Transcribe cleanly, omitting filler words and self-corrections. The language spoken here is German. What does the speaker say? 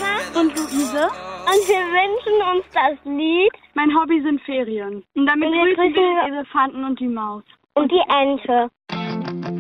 Anna und Luise. und wir wünschen uns das Lied Mein Hobby sind Ferien. Und damit Und wir grüßen wir grüßen- den Elefanten und die Maus. und die Ente.